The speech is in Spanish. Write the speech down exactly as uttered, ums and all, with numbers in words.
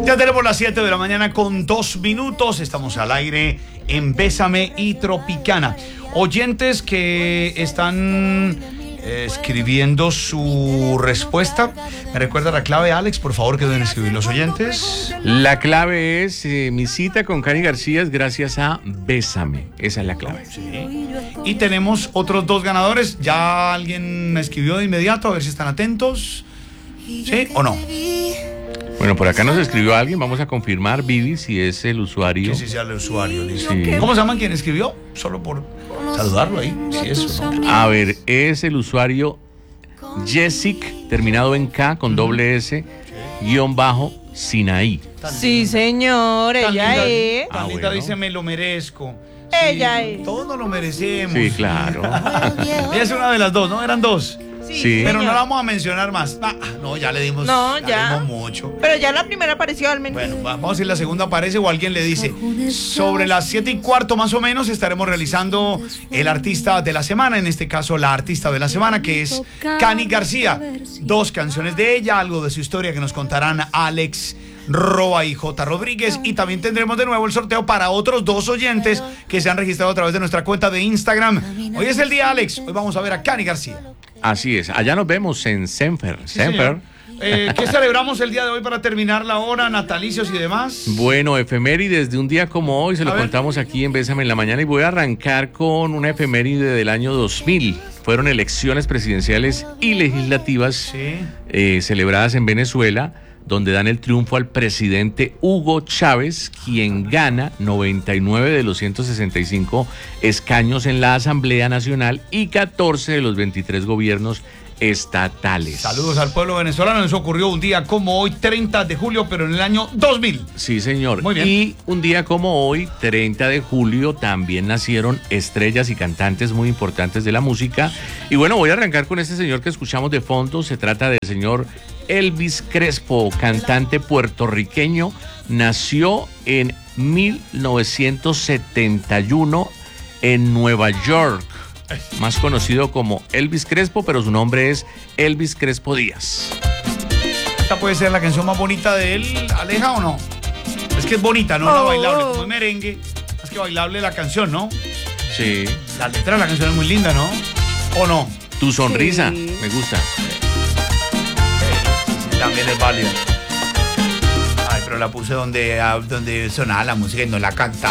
Ya tenemos las siete de la mañana con dos minutos. Estamos al aire en Bésame y Tropicana. Oyentes que están eh, escribiendo su respuesta. ¿Me recuerda la clave, Alex? Por favor, que deben escribir los oyentes. La clave es, eh, mi cita con Cani García es gracias a Bésame. Esa es la clave. Sí. Y tenemos otros dos ganadores. ¿Ya alguien escribió de inmediato? A ver si están atentos. ¿Sí o no? Bueno, por acá nos escribió alguien, vamos a confirmar, Vivi, si es el usuario. Que sí sea el usuario, listo. Sí. ¿Cómo se llama quien escribió? Solo por saludarlo ahí, si eso, ¿no? A ver, es el usuario Jessic, terminado en K, con doble S, guión bajo, Sinaí. Sí, señor, Tan ella linda, es. tan Ah, linda, bueno. dice, me lo merezco. Ella Sí, es. Todos nos lo merecemos. Sí, claro. Ella es una de las dos, ¿no? Eran dos. Sí. Pero no señor. la vamos a mencionar más. Ah, no, ya le dimos, No, ya ya. le dimos mucho. Pero ya la primera apareció al menos. Bueno, vamos a ver si la segunda aparece o alguien le dice. Sobre las siete y cuarto más o menos estaremos realizando el artista de la semana, en este caso la artista de la semana, que es Cani García. Dos canciones de ella, algo de su historia que nos contarán Alex Roa y J. Rodríguez, y también tendremos de nuevo el sorteo para otros dos oyentes que se han registrado a través de nuestra cuenta de Instagram. Hoy es el día, Alex. Hoy vamos a ver a Cani García. Así es, allá nos vemos en Senfer. Sí, Senfer. señor. Eh, ¿Qué celebramos el día de hoy para terminar la hora, natalicios y demás? Bueno, efemérides de un día como hoy, se lo A ver. contamos aquí en Bésame en la mañana, y voy a arrancar con una efeméride del año dos mil. Fueron elecciones presidenciales y legislativas Sí. eh, celebradas en Venezuela, donde dan el triunfo al presidente Hugo Chávez, quien gana noventa y nueve de los ciento sesenta y cinco escaños en la Asamblea Nacional y catorce de los veintitrés gobiernos estatales. Saludos al pueblo venezolano. Eso ocurrió un día como hoy, treinta de julio, pero en el año dos mil. Sí, señor. Muy bien. Y un día como hoy, treinta de julio, también nacieron estrellas y cantantes muy importantes de la música. Y bueno, voy a arrancar con este señor que escuchamos de fondo. Se trata del señor Elvis Crespo, cantante puertorriqueño. Nació en mil novecientos setenta y uno en Nueva York, más conocido como Elvis Crespo, pero su nombre es Elvis Crespo Díaz. Esta puede ser la canción más bonita de él, Aleja, ¿o no? Es que es bonita, no la Oh. bailable, como es merengue. Es que bailable la canción, ¿no? Sí. La letra de la canción es muy linda, ¿no? ¿O no? Tu sonrisa, Sí. me gusta. También es válida. Ay, pero la puse donde, ah, donde sonaba la música y no la canta.